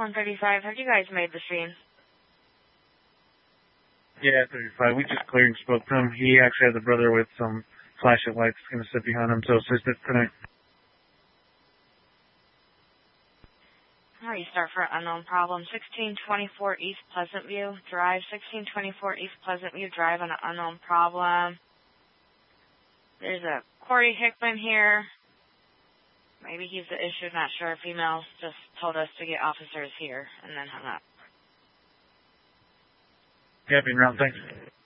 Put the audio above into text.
135, have you guys made the scene? Yeah, 35. We just cleared and spoke to him. He actually has a brother with some flashing lights going to sit behind him to assist us tonight. Restart for unknown problem. 1624 East Pleasant View Drive. 1624 East Pleasant View Drive on an unknown problem. There's a Corey Hickman here. Maybe he's the issue, not sure. Female just told us to get officers here and then hung up. Yeah, been around, thanks.